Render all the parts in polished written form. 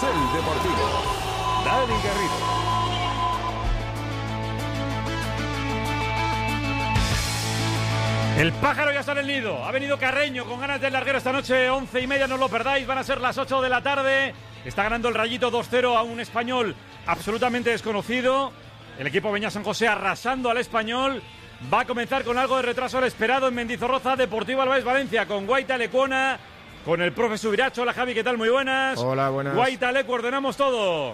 Carrusel Deportivo. Dani Garrido. El pájaro ya está en el nido. Ha venido Carreño con ganas del larguero esta noche, 11:30, no os lo perdáis. Van a ser las 8 de la tarde. Está ganando el Rayito 2-0 a un Español absolutamente desconocido. El equipo Beñat San José arrasando al Español. Va a comenzar con algo de retraso al esperado en Mendizorroza. Deportivo Alavés Valencia con Guaita Lecuona, con el profe Subiracho. Hola Javi, ¿qué tal? Muy buenas. Hola, buenas. Guaita Lecu, ordenamos todo.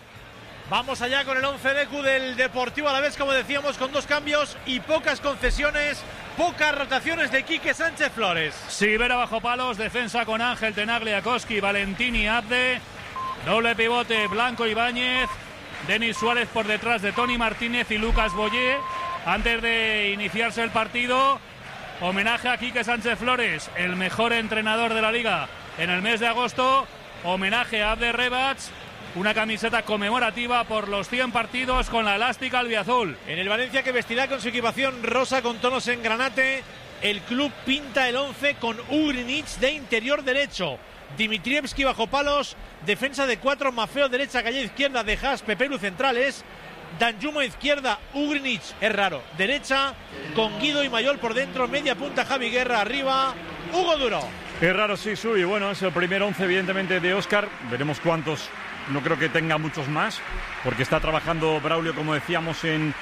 Vamos allá con el 11 Lecu del Deportivo Alavés, como decíamos, con 2 cambios y pocas concesiones, pocas rotaciones de Quique Sánchez Flores. Sivera bajo palos, defensa con Ángel, Tenagliakoski, Valentini, Abde, doble pivote Blanco Ibáñez, Denis Suárez por detrás de Toni Martínez y Lucas Boyé. Antes de iniciarse el partido, homenaje a Quique Sánchez Flores, el mejor entrenador de la liga en el mes de agosto, homenaje a Abde Rebats. Una camiseta conmemorativa por los 100 partidos con la elástica albiazul. En el Valencia, que vestirá con su equipación rosa con tonos en granate, el club pinta el 11 con Ugrinic de interior derecho, Dimitrievski bajo palos, defensa de 4, Maffeo derecha, Gallá izquierda, De Haas, Pepelu centrales, Danjuma izquierda, Ugrinic, es raro, derecha, con Guido y Mayol por dentro, media punta Javi Guerra arriba, Hugo Duro. Es raro, sí, Sui. Bueno, es el primer 11 evidentemente de Óscar. Veremos cuántos. No creo que tenga muchos más, porque está trabajando Braulio, como decíamos, en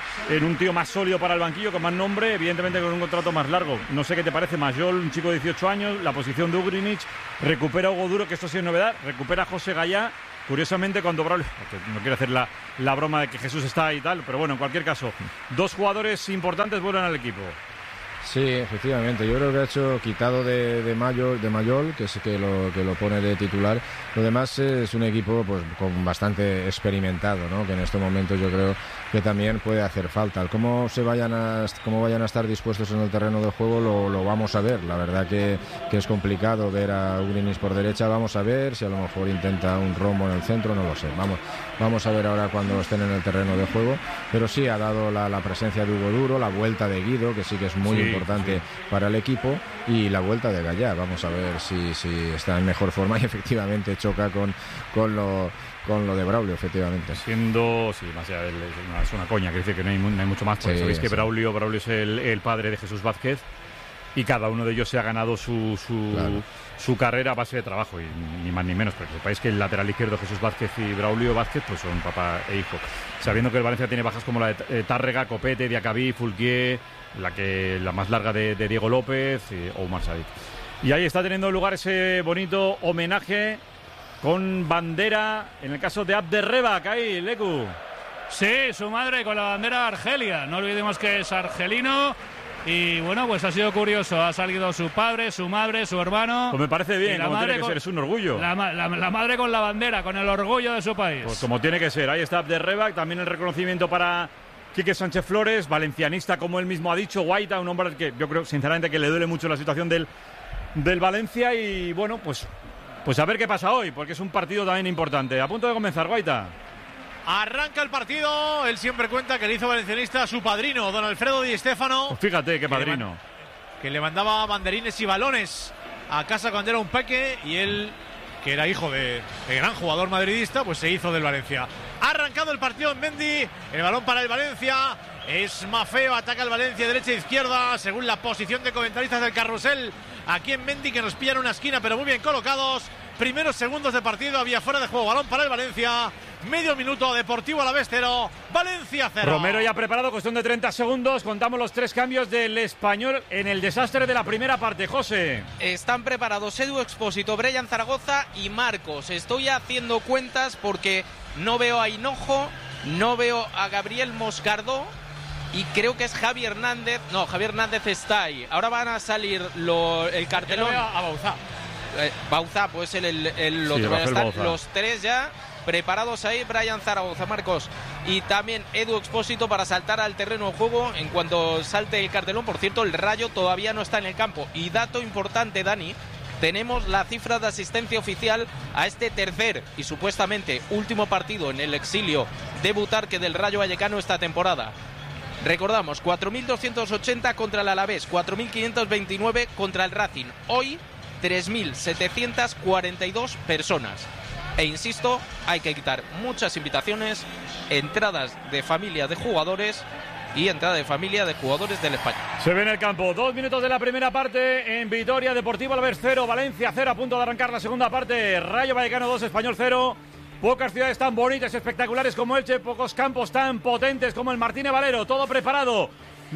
un tío más sólido para el banquillo, con más nombre, evidentemente con un contrato más largo. No sé qué te parece, Mayol, un chico de 18 años, la posición de Ugrinic, recupera a Hugo Duro, que esto sí es novedad, recupera a José Gallá. Curiosamente, cuando Braulio, no quiero hacer la broma de que Jesús está ahí y tal, pero bueno, en cualquier caso, 2 jugadores importantes vuelven al equipo. Sí, efectivamente, yo creo que ha hecho quitado de Mayol, que es que lo pone de titular. Lo demás es un equipo pues con bastante experimentado, ¿no? Que en este momento yo creo que también puede hacer falta. Cómo vayan a estar dispuestos en el terreno de juego lo vamos a ver. La verdad que es complicado ver a Ugrinic por derecha. Vamos a ver si a lo mejor intenta un rombo en el centro, no lo sé. Vamos a ver ahora cuando estén en el terreno de juego. Pero sí ha dado la presencia de Hugo Duro, la vuelta de Guido, que sí que es muy importante para el equipo, y la vuelta de Gallá. Vamos a ver si está en mejor forma y efectivamente choca con lo de Braulio, efectivamente. Siendo, sí, más allá es una coña, que dice que no hay mucho más, porque sabéis que Braulio es el padre de Jesús Vázquez, y cada uno de ellos se ha ganado su carrera a base de trabajo, y ni más ni menos, porque sepáis que el lateral izquierdo Jesús Vázquez y Braulio Vázquez pues son papá e hijo. Sabiendo que el Valencia tiene bajas como la de Tárrega, Copete, Diacabí, Fulquier, la más larga de Diego López o Omar Sadik. Y ahí está teniendo lugar ese bonito homenaje con bandera, en el caso de Abde Rebak, ahí, Lecu. Sí, su madre con la bandera de Argelia. No olvidemos que es argelino. Y bueno, pues ha sido curioso. Ha salido su padre, su madre, su hermano. Pues me parece bien, como tiene que ser, es un orgullo. La madre con la bandera, con el orgullo de su país. Pues como tiene que ser. Ahí está Abde Rebak, también el reconocimiento para Quique Sánchez Flores, valencianista, como él mismo ha dicho, Guaita, un hombre que yo creo sinceramente que le duele mucho la situación del Valencia. Y bueno, pues a ver qué pasa hoy, porque es un partido también importante. A punto de comenzar, Guaita. Arranca el partido, él siempre cuenta que le hizo valencianista a su padrino, don Alfredo Di Stéfano. Pues fíjate qué padrino. Que le mandaba banderines y balones a casa cuando era un peque, y él, que era hijo de gran jugador madridista, pues se hizo del Valencia. Ha arrancado el partido en Mendy, el balón para el Valencia, es Maffeo, ataca el Valencia derecha e izquierda, según la posición de comentaristas del carrusel, aquí en Mendy, que nos pillan una esquina, pero muy bien colocados. Primeros segundos de partido, había fuera de juego, balón para el Valencia, medio minuto, Deportivo Alavés 0, Valencia 0. Romero ya preparado, cuestión de 30 segundos, contamos los 3 cambios del Español en el desastre de la primera parte, José. Están preparados Edu Expósito, Brian Zaragoza y Marcos. Estoy haciendo cuentas porque no veo a Hinojo, no veo a Gabriel Moscardó, y creo que es Javi Hernández. No, Javi Hernández está ahí. Ahora van a salir el cartelón. Yo no veo a Bauzá. Bauzá, pues el otro. Están los 3 ya preparados ahí. Brian Zaragoza, Marcos y también Edu Expósito para saltar al terreno de juego en cuanto salte el cartelón. Por cierto, el Rayo todavía no está en el campo. Y dato importante, Dani, tenemos la cifra de asistencia oficial a este tercer y supuestamente último partido en el exilio de Butarque del Rayo Vallecano esta temporada. Recordamos, 4.280 contra el Alavés, 4.529 contra el Racing. Hoy, 3.742 personas. E insisto, hay que quitar muchas invitaciones, entradas de familia de jugadores y entrada de familia de jugadores del España. Se ve en el campo 2 minutos de la primera parte en Vitoria, Deportivo Alavés 0, Valencia 0, a punto de arrancar la segunda parte. Rayo Vallecano 2, Español 0. Pocas ciudades tan bonitas, espectaculares como Elche, pocos campos tan potentes como el Martínez Valero. Todo preparado,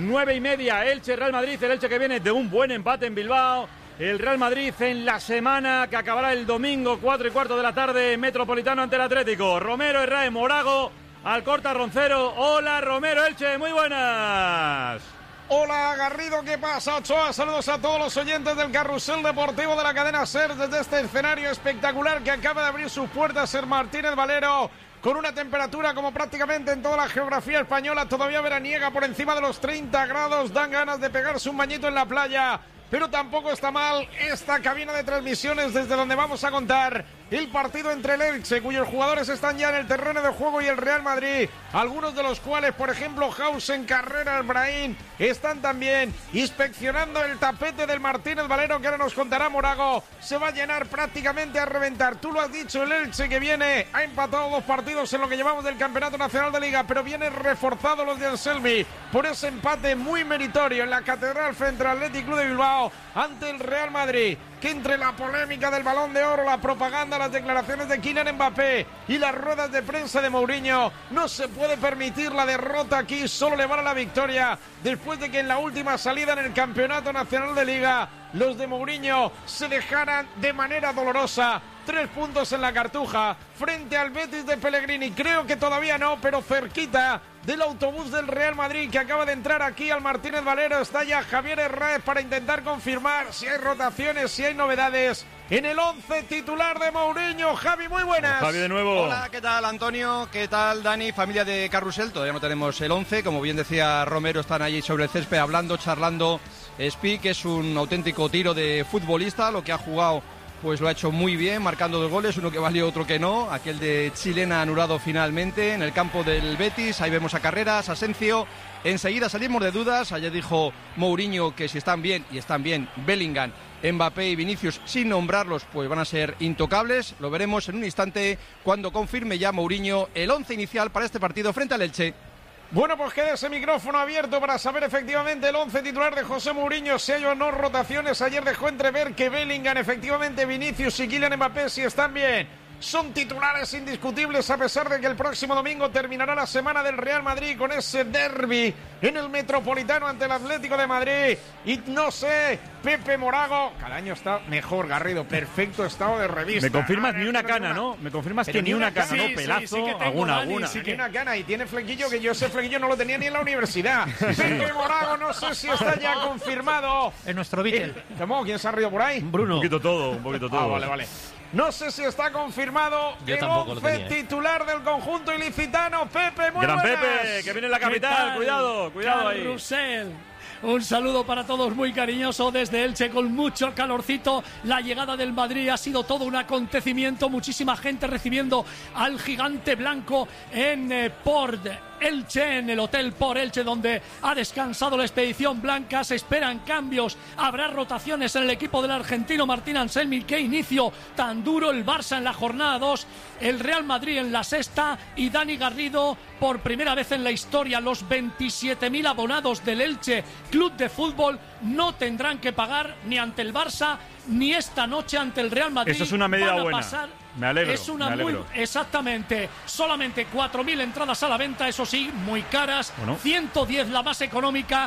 9:30, Elche, Real Madrid. El Elche que viene de un buen empate en Bilbao. El Real Madrid en la semana que acabará el domingo, 4:15 de la tarde, Metropolitano ante el Atlético. Romero, Herrera, Morago, Alcorta, Roncero. Hola Romero, Elche, muy buenas. Hola Garrido, ¿qué pasa? Ochoa, saludos a todos los oyentes del Carrusel Deportivo de la cadena SER desde este escenario espectacular que acaba de abrir sus puertas el Martínez Valero, con una temperatura como prácticamente en toda la geografía española, todavía veraniega por encima de los 30 grados, dan ganas de pegarse un bañito en la playa. Pero tampoco está mal esta cabina de transmisiones desde donde vamos a contar el partido entre el Elche, cuyos jugadores están ya en el terreno de juego, y el Real Madrid, algunos de los cuales, por ejemplo, Hausen, Carrera, Brahim, están también inspeccionando el tapete del Martínez Valero, que ahora nos contará Morago. Se va a llenar prácticamente a reventar. Tú lo has dicho, el Elche que viene, ha empatado 2 partidos en lo que llevamos del Campeonato Nacional de Liga, pero viene reforzado los de Anselmi por ese empate muy meritorio en la Catedral frente al Athletic Club de Bilbao ante el Real Madrid, que entre la polémica del Balón de Oro, la propaganda, las declaraciones de Kylian Mbappé y las ruedas de prensa de Mourinho, no se puede permitir la derrota aquí. Solo le vale la victoria después de que en la última salida en el Campeonato Nacional de Liga los de Mourinho se dejaran de manera dolorosa 3 puntos en la Cartuja frente al Betis de Pellegrini. Creo que todavía no, pero cerquita del autobús del Real Madrid que acaba de entrar aquí al Martínez Valero. Está ya Javier Herráez para intentar confirmar si hay rotaciones, si hay novedades en el 11 titular de Mourinho. Javi, muy buenas. Javi, de nuevo. Hola, ¿qué tal Antonio? ¿Qué tal Dani? Familia de Carrusel, todavía no tenemos el 11. Como bien decía Romero, están allí sobre el césped hablando, charlando. Speak es un auténtico tiro de futbolista, lo que ha jugado pues lo ha hecho muy bien, marcando 2 goles, uno que valió, otro que no. Aquel de Chilena anulado finalmente en el campo del Betis. Ahí vemos a Carreras, Asencio. Enseguida salimos de dudas. Ayer dijo Mourinho que si están bien, y están bien, Bellingham, Mbappé y Vinicius, sin nombrarlos, pues van a ser intocables. Lo veremos en un instante cuando confirme ya Mourinho el 11 inicial para este partido frente al Elche. Bueno, pues queda ese micrófono abierto para saber efectivamente el 11 titular de José Mourinho, si hay o no rotaciones. Ayer dejó entrever que Bellingham, efectivamente Vinicius y Kylian Mbappé, si están bien, son titulares indiscutibles, a pesar de que el próximo domingo terminará la semana del Real Madrid con ese derbi en el Metropolitano ante el Atlético de Madrid. Y no sé, Pepe Morago, cada año está mejor, Garrido, perfecto estado de revista. Me confirmas ni una cana, ¿no? Me confirmas que ni una cana, ¿no? Pelazo, sí que tengo, alguna. Sí, que una cana, y tiene flequillo, que yo ese flequillo no lo tenía ni en la universidad. Pepe Morago, no sé si está ya confirmado. En nuestro Beatle. ¿Quién se ha rido por ahí? Bruno. Un poquito todo. Vale. No sé si está confirmado el 11 titular del conjunto ilicitano. Pepe, muy Gran buenas. Pepe, que viene en la capital. Cuidado ahí. Carrusel. Un saludo para todos muy cariñoso desde Elche con mucho calorcito. La llegada del Madrid ha sido todo un acontecimiento. Muchísima gente recibiendo al gigante blanco en Port Elche, en el Hotel Port Elche, donde ha descansado la expedición blanca. Se esperan cambios, habrá rotaciones en el equipo del argentino Martín Anselmi. Qué inicio tan duro, el Barça en la jornada 2, el Real Madrid en la 6ª, y Dani Garrido, por primera vez en la historia, los 27.000 abonados del Elche Club de Fútbol no tendrán que pagar ni ante el Barça ni esta noche ante el Real Madrid. Eso es una medida buena. Me alegro. Es una muy, exactamente, solamente 4.000 entradas a la venta, eso sí, muy caras. Bueno. 110 la más económica,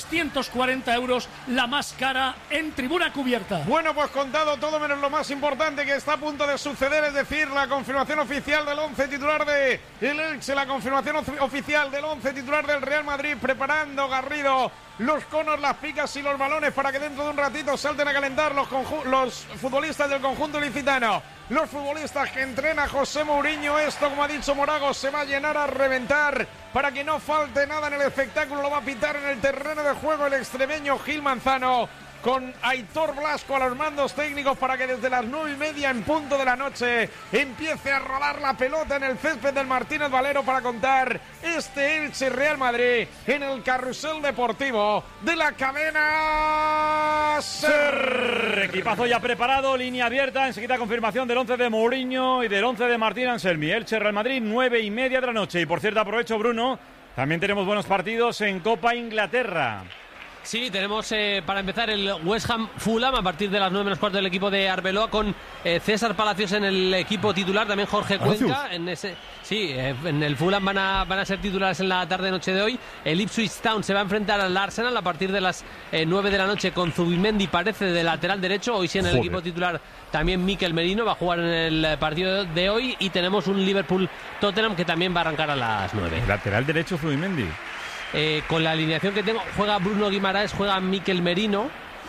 340 euros la más cara en tribuna cubierta. Bueno, pues contado todo menos lo más importante que está a punto de suceder, es decir, la confirmación oficial del 11 titular de el Elche, la confirmación oficial del 11 titular del Real Madrid, preparando Garrido los conos, las picas y los balones para que dentro de un ratito salten a calentar los futbolistas del conjunto ilicitano. Los futbolistas que entrena José Mourinho. Esto, como ha dicho Morago, se va a llenar a reventar para que no falte nada en el espectáculo. Lo va a pitar en el terreno de juego el extremeño Gil Manzano. con Aitor Blasco a los mandos técnicos para que desde las 9:30 en punto de la noche empiece a rodar la pelota en el césped del Martínez Valero para contar este Elche Real Madrid en el carrusel deportivo de la cadena SER. Equipazo ya preparado, línea abierta, enseguida confirmación del 11 de Mourinho y del 11 de Martín Anselmi. Elche Real Madrid, 9:30 de la noche. Y por cierto, aprovecho, Bruno, también tenemos buenos partidos en Copa Inglaterra. Sí, tenemos para empezar el West Ham Fulham a partir de las 9:15 del equipo de Arbeloa con César Palacios en el equipo titular, también Jorge Cuenca en el Fulham van a ser titulares en la tarde-noche de hoy. El Ipswich Town se va a enfrentar al Arsenal a partir de las 9 de la noche con Zubimendi, parece, de lateral derecho. Hoy sí en el equipo titular también Mikel Merino va a jugar en el partido de hoy, y tenemos un Liverpool-Tottenham que también va a arrancar a las 9. Lateral derecho Zubimendi. Con la alineación que tengo, juega Bruno Guimaraes, juega Mikel Merino,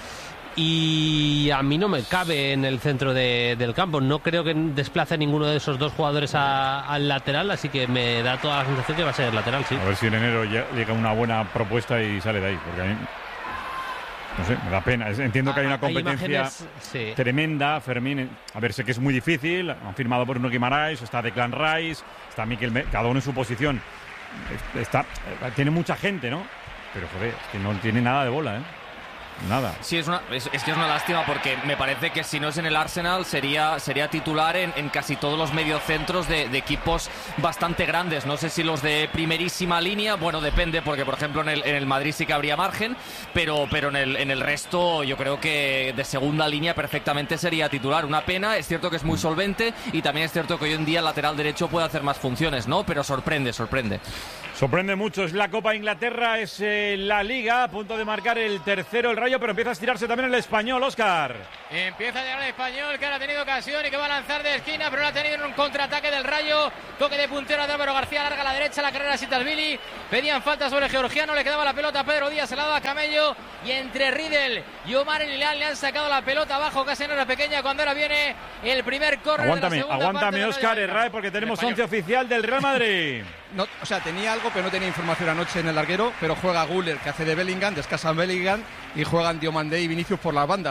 y a mí no me cabe en el centro del campo. No creo que desplace ninguno de esos dos jugadores al lateral, así que me da toda la sensación que va a ser lateral, sí. A ver si en enero llega una buena propuesta y sale de ahí, porque a mí, no sé, me da pena. Entiendo que hay una competencia tremenda, Fermín. A ver, sé que es muy difícil. Han firmado por Bruno Guimaraes, está Declan Rice, está Mikel, cada uno en su posición. Tiene mucha gente, ¿no? Pero joder, es que no tiene nada de bola, ¿eh? Nada. Sí, es que es una lástima, porque me parece que si no es en el Arsenal sería titular en casi todos los mediocentros de equipos bastante grandes. No sé si los de primerísima línea, bueno, depende, porque por ejemplo en el Madrid sí que habría margen, pero en el resto yo creo que de segunda línea perfectamente sería titular. Una pena, es cierto que es muy solvente, y también es cierto que hoy en día el lateral derecho puede hacer más funciones, ¿no? Pero sorprende. Sorprende mucho. Es la Copa Inglaterra, es la Liga, a punto de marcar el tercero el Rayo, pero empieza a estirarse también el Español, Óscar. Empieza a llegar el Español, que ahora ha tenido ocasión y que va a lanzar de esquina, pero lo ha tenido en un contraataque del Rayo. Toque de puntero de Álvaro García, larga a la derecha, la carrera Sitalvili. Pedían falta sobre Georgiano, le quedaba la pelota a Pedro Díaz, se la daba a Camello, y entre Riedel y Omar Elilal le han sacado la pelota abajo, casi en hora pequeña, cuando ahora viene el primer córner. Aguántame, Óscar Herrera, porque tenemos 11 oficial del Real Madrid. No, o sea, tenía algo, pero no tenía información anoche en el larguero, pero juega Güler, que hace de Bellingham, descansa Bellingham, y juegan Diomandé y Vinicius por las bandas.